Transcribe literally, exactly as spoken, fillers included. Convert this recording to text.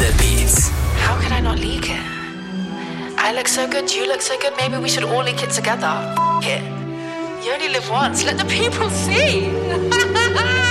the beats. How can I not leak it? I look so good, you look so good, maybe we should all leak it together. F- it. You only live once, let the people see.